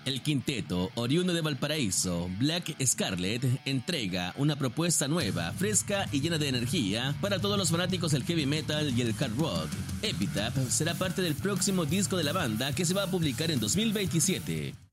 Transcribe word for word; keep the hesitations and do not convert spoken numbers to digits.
El quinteto, oriundo de Valparaíso, Black Scarlet, entrega una propuesta nueva, fresca y llena de energía para todos los fanáticos del heavy metal y el hard rock. Epitaph será parte del próximo disco de la banda que se va a publicar en dos mil veintisiete.